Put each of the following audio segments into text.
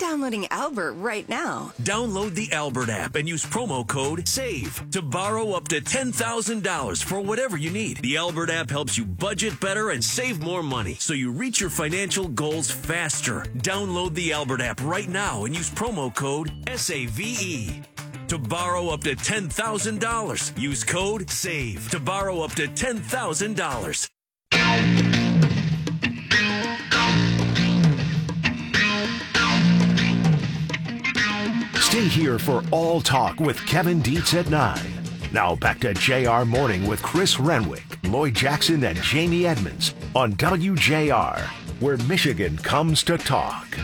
downloading Albert right now. Download the Albert app and use promo code SAVE to borrow up to $10,000 for whatever you need. The Albert app helps you budget better and save more money so you reach your financial goals faster. Download the Albert app right now and use promo code SAVE to borrow up to $10,000. Use code SAVE to borrow up to $10,000. Stay here for All Talk with Kevin Dietz at 9. Now back to JR Morning with Chris Renwick, Lloyd Jackson, and Jamie Edmonds on WJR, where Michigan comes to talk.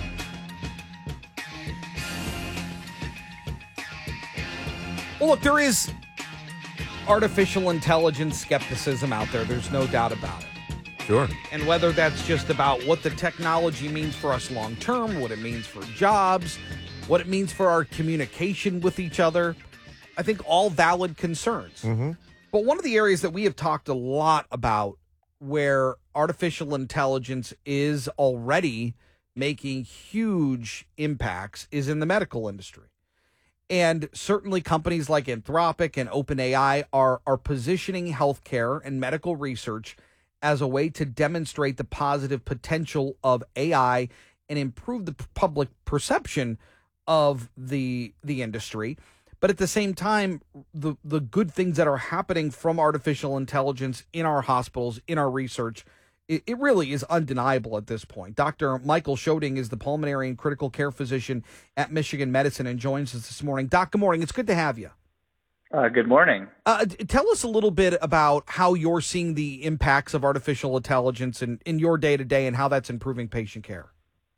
Well, look, there is artificial intelligence skepticism out there. There's no doubt about it. Sure. And whether that's just about what the technology means for us long term, what it means for jobs, what it means for our communication with each other, I think all valid concerns. Mm-hmm. But one of the areas that we have talked a lot about where artificial intelligence is already making huge impacts is in the medical industry. And certainly companies like Anthropic and OpenAI are positioning healthcare and medical research as a way to demonstrate the positive potential of AI and improve the public perception of the industry. But at the same time, the good things that are happening from artificial intelligence in our hospitals, in our research, it really is undeniable at this point. Dr. Michael Schoding is the pulmonary and critical care physician at Michigan Medicine and joins us this morning. Doc, good morning. It's good to have you. Good morning. Tell us a little bit about how you're seeing the impacts of artificial intelligence in your day-to-day and how that's improving patient care.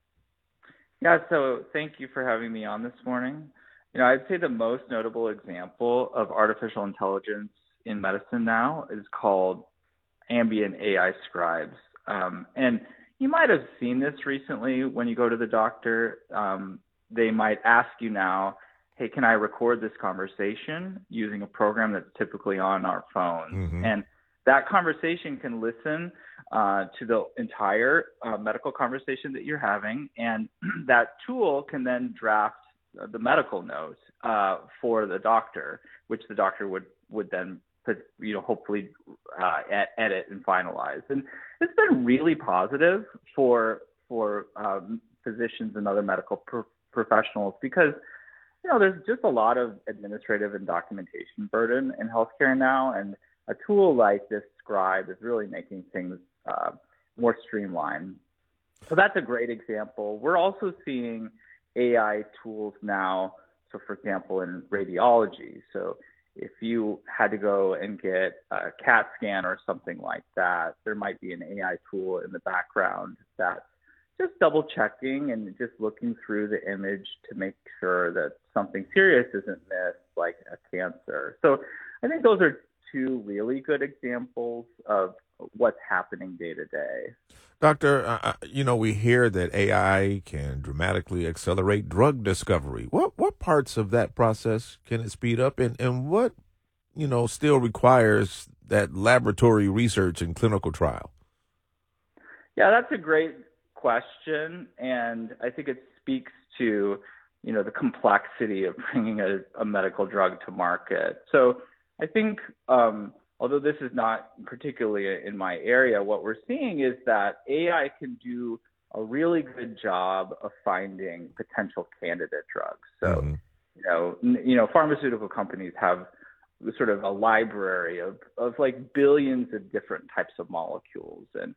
Yeah, so thank you for having me on this morning. I'd say the most notable example of artificial intelligence in medicine now is called ambient AI scribes. And you might have seen this recently when you go to the doctor. They might ask you now, hey, can I record this conversation using a program that's typically on our phones? Mm-hmm. And that conversation can listen to the entire medical conversation that you're having. And that tool can then draft the medical note for the doctor, which the doctor would then hopefully edit and finalize. And it's been really positive for physicians and other medical professionals because, there's just a lot of administrative and documentation burden in healthcare now. And a tool like this scribe is really making things more streamlined. So that's a great example. We're also seeing AI tools now. So for example, in radiology, so if you had to go and get a CAT scan or something like that, there might be an AI tool in the background that's just double checking and just looking through the image to make sure that something serious isn't missed, like a cancer. So I think those are two really good examples of what's happening day to day. Doctor, we hear that AI can dramatically accelerate drug discovery. What parts of that process can it speed up, and what, still requires that laboratory research and clinical trial? Yeah, that's a great question, and I think it speaks to, the complexity of bringing a medical drug to market. So I think, although this is not particularly in my area, what we're seeing is that AI can do a really good job of finding potential candidate drugs. So, pharmaceutical companies have sort of a library of like billions of different types of molecules. And,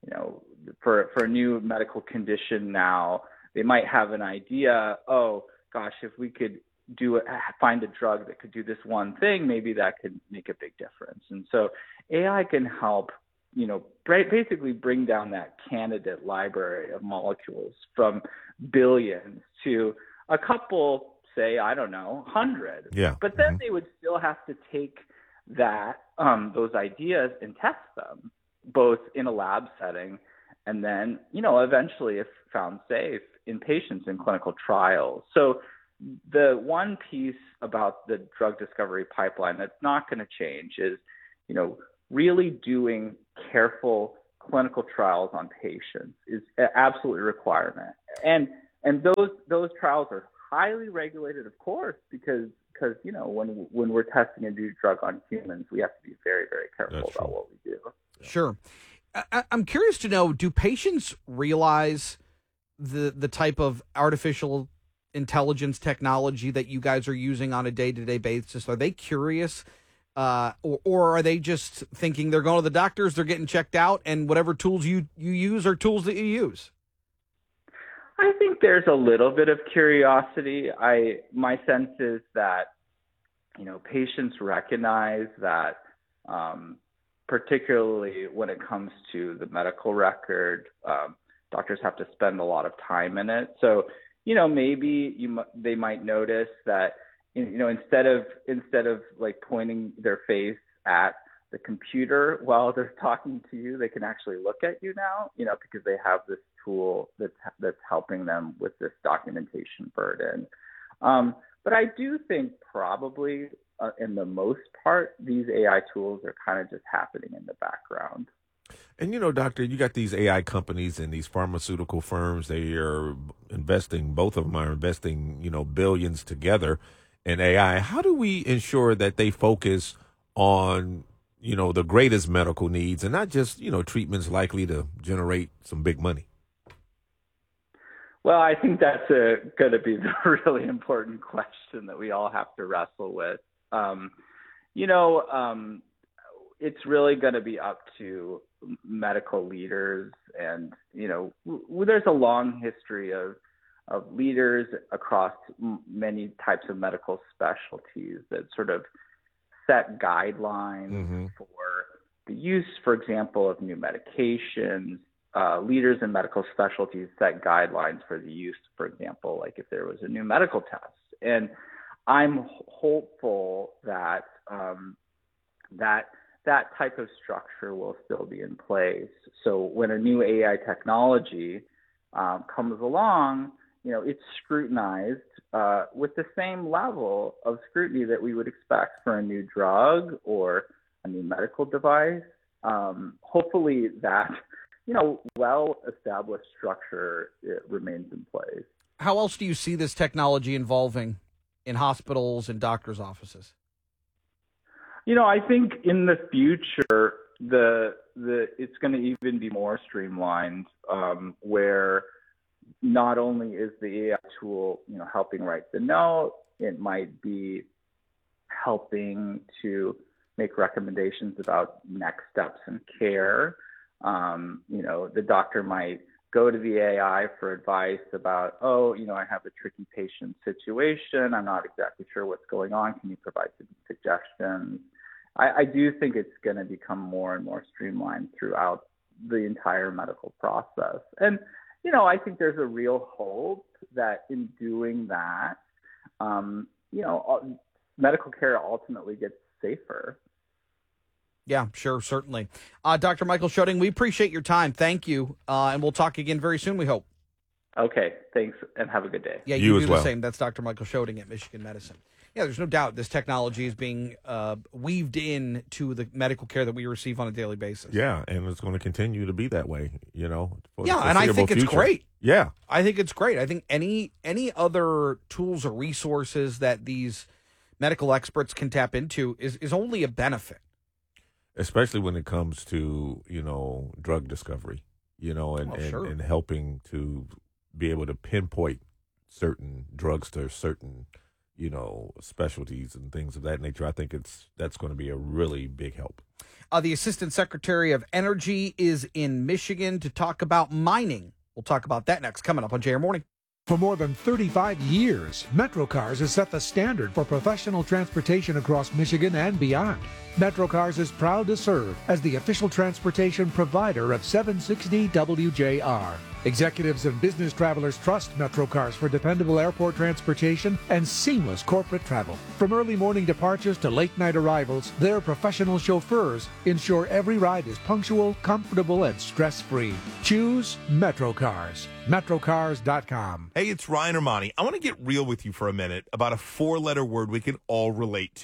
for a new medical condition now, they might have an idea, oh gosh, if we could find a drug that could do this one thing, maybe that could make a big difference. And so AI can help, basically bring down that candidate library of molecules from billions to a couple, say, 100. Yeah. But then they would still have to take that, those ideas and test them, both in a lab setting and then, eventually, if found safe, in patients in clinical trials. So the one piece about the drug discovery pipeline that's not going to change is, really doing careful clinical trials on patients is an absolute requirement. And And those trials are highly regulated, of course, because when we're testing a new drug on humans, we have to be very, very careful about what we do. Sure. I'm curious to know, do patients realize the type of artificial intelligence technology that you guys are using on a day-to-day basis? Are they curious, or are they just thinking they're going to the doctors, they're getting checked out, and whatever tools you use are tools that you use? I think there's a little bit of curiosity. My sense is that, patients recognize that, particularly when it comes to the medical record, doctors have to spend a lot of time in it. So, maybe they might notice that, instead of like pointing their face at the computer while they're talking to you, they can actually look at you now, because they have this tool that's helping them with this documentation burden. But I do think probably in the most part, these AI tools are kind of just happening in the background. And, doctor, you got these AI companies and these pharmaceutical firms. They are investing, both of them are investing, billions together in AI. How do we ensure that they focus on, the greatest medical needs and not just, treatments likely to generate some big money? Well, I think that's going to be the really important question that we all have to wrestle with. It's really going to be up to medical leaders, and there's a long history of leaders across many types of medical specialties that sort of set guidelines for the use, for example, of new medications. Leaders in medical specialties set guidelines for the use, for example, like if there was a new medical test. And I'm hopeful that that type of structure will still be in place. So when a new AI technology comes along, it's scrutinized with the same level of scrutiny that we would expect for a new drug or a new medical device. Hopefully that, well-established structure remains in place. How else do you see this technology involving in hospitals and doctors' offices? I think in the future, it's going to even be more streamlined, where not only is the AI tool, helping write the note, it might be helping to make recommendations about next steps in care. The doctor might go to the AI for advice about, I have a tricky patient situation. I'm not exactly sure what's going on. Can you provide some suggestions? I do think it's going to become more and more streamlined throughout the entire medical process. And, I think there's a real hope that in doing that, medical care ultimately gets safer. Yeah, sure, certainly. Dr. Michael Schoeding, we appreciate your time. Thank you. And we'll talk again very soon, we hope. Okay, thanks, and have a good day. Yeah, you do the same. That's Dr. Michael Schoeding at Michigan Medicine. Yeah, there's no doubt this technology is being weaved in to the medical care that we receive on a daily basis. Yeah, and it's going to continue to be that way, Yeah, and I think it's great. Yeah. I think it's great. I think any other tools or resources that these medical experts can tap into is only a benefit. Especially when it comes to, drug discovery, and helping to be able to pinpoint certain drugs to certain, specialties and things of that nature. I think that's going to be a really big help. The Assistant Secretary of Energy is in Michigan to talk about mining. We'll talk about that next, coming up on JR Morning. For more than 35 years, MetroCars has set the standard for professional transportation across Michigan and beyond. MetroCars is proud to serve as the official transportation provider of 760 WJR. Executives and business travelers trust MetroCars for dependable airport transportation and seamless corporate travel. From early morning departures to late night arrivals, their professional chauffeurs ensure every ride is punctual, comfortable, and stress-free. Choose MetroCars. MetroCars.com. Hey, it's Ryan Armani. I want to get real with you for a minute about a 4-letter word we can all relate to.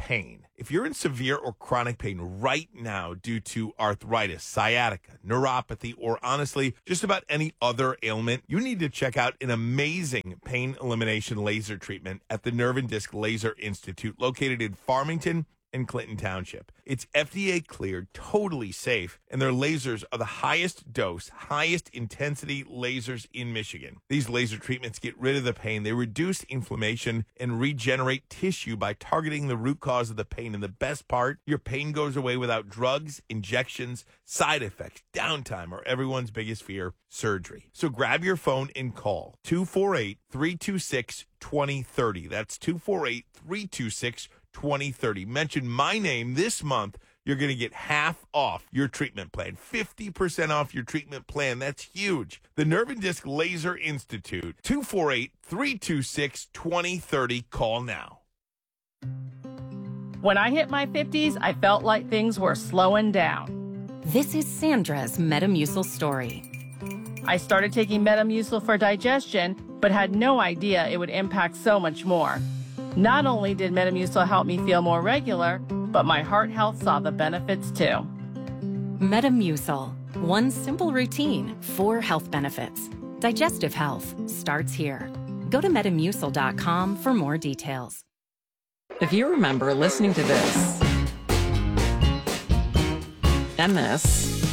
pain. If you're in severe or chronic pain right now due to arthritis, sciatica, neuropathy, or honestly, just about any other ailment, you need to check out an amazing pain elimination laser treatment at the Nerve and Disc Laser Institute, located in Farmington and Clinton Township. It's FDA cleared, totally safe, and their lasers are the highest dose, highest intensity lasers in Michigan. These laser treatments get rid of the pain. They reduce inflammation and regenerate tissue by targeting the root cause of the pain. And the best part, your pain goes away without drugs, injections, side effects, downtime, or everyone's biggest fear, surgery. So grab your phone and call 248-326-2030. That's 248-326-2030. 2030. Mention my name this month. You're going to get half off your treatment plan. 50% off your treatment plan. That's huge. The Nerve and Disc Laser Institute. 248-326-2030. Call now. When I hit my 50s, I felt like things were slowing down. This is Sandra's Metamucil story. I started taking Metamucil for digestion, but had no idea it would impact so much more. Not only did Metamucil help me feel more regular, but my heart health saw the benefits too. Metamucil. One simple routine, 4 health benefits. Digestive health starts here. Go to Metamucil.com for more details. If you remember listening to this, and this,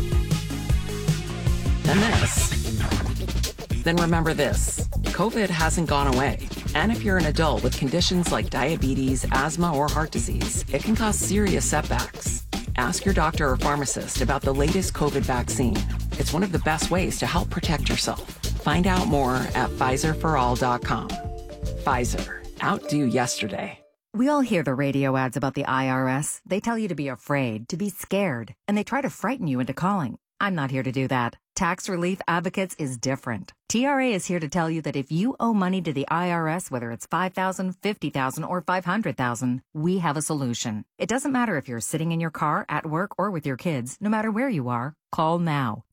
and this, then remember this. COVID hasn't gone away. And if you're an adult with conditions like diabetes, asthma, or heart disease, it can cause serious setbacks. Ask your doctor or pharmacist about the latest COVID vaccine. It's one of the best ways to help protect yourself. Find out more at PfizerForAll.com. Pfizer. Outdo yesterday. We all hear the radio ads about the IRS. They tell you to be afraid, to be scared, and they try to frighten you into calling. I'm not here to do that. Tax Relief Advocates is different. TRA is here to tell you that if you owe money to the IRS, whether it's $5,000, $50,000, or $500,000, we have a solution. It doesn't matter if you're sitting in your car, at work, or with your kids. No matter where you are, call now.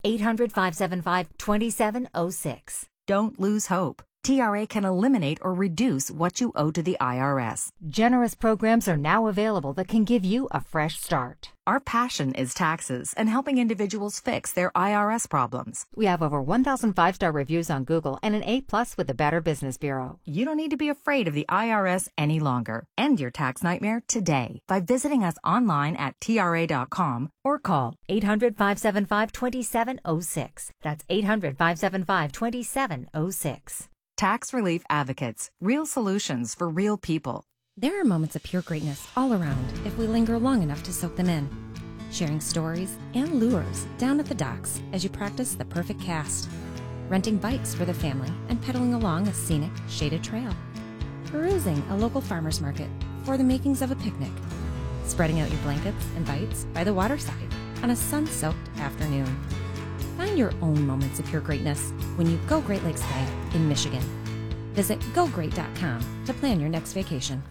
800-575-2706. Don't lose hope. TRA can eliminate or reduce what you owe to the IRS. Generous programs are now available that can give you a fresh start. Our passion is taxes and helping individuals fix their IRS problems. We have over 1,000 5-star reviews on Google and an A+ with the Better Business Bureau. You don't need to be afraid of the IRS any longer. End your tax nightmare today by visiting us online at TRA.com or call 800-575-2706. That's 800-575-2706. Tax Relief Advocates. Real solutions for real people. There are moments of pure greatness all around if we linger long enough to soak them in. Sharing stories and lures down at the docks as you practice the perfect cast. Renting bikes for the family and pedaling along a scenic, shaded trail. Perusing a local farmer's market for the makings of a picnic. Spreading out your blankets and bites by the waterside on a sun-soaked afternoon. Find your own moments of pure greatness when you go Great Lakes Bay in Michigan. Visit GoGreat.com to plan your next vacation.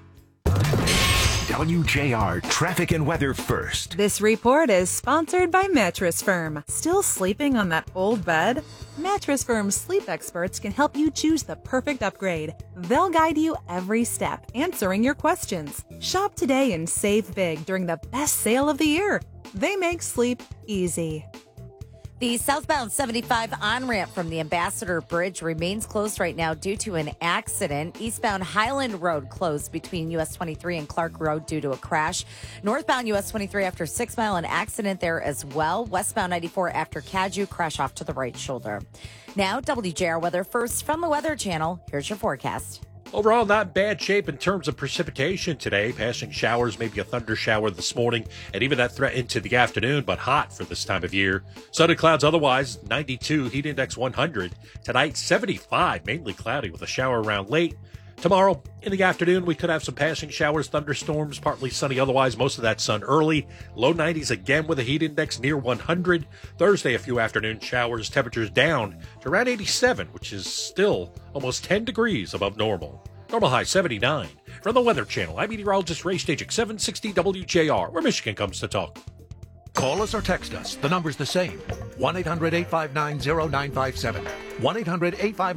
WJR Traffic and Weather First. This report is sponsored by Mattress Firm. Still sleeping on that old bed? Mattress Firm's sleep experts can help you choose the perfect upgrade. They'll guide you every step, answering your questions. Shop today and save big during the best sale of the year. They make sleep easy. The southbound 75 on-ramp from the Ambassador Bridge remains closed right now due to an accident. Eastbound Highland Road closed between US 23 and Clark Road due to a crash. Northbound US 23 after 6 Mile, an accident there as well. Westbound 94 after Cadieux, crash off to the right shoulder. Now, WJR Weather First from the Weather Channel. Here's your forecast. Overall, not in bad shape in terms of precipitation today. Passing showers, maybe a thunder shower this morning, and even that threat into the afternoon, but hot for this time of year. Sunny clouds otherwise, 92, heat index 100. Tonight, 75, mainly cloudy with a shower around late. Tomorrow, in the afternoon, we could have some passing showers, thunderstorms, partly sunny otherwise, most of that sun early. Low 90s again with a heat index near 100. Thursday, a few afternoon showers, temperatures down to around 87, which is still almost 10 degrees above normal. Normal high 79. From the Weather Channel, I'm meteorologist Ray Stagik, 760 WJR, where Michigan comes to talk. Call us or text us. The number's the same. 1-800-859-0957.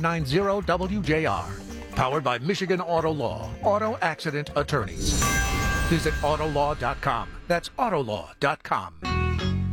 1-800-859-0WJR. Powered by Michigan Auto Law. Auto Accident Attorneys. Visit Autolaw.com. That's Autolaw.com.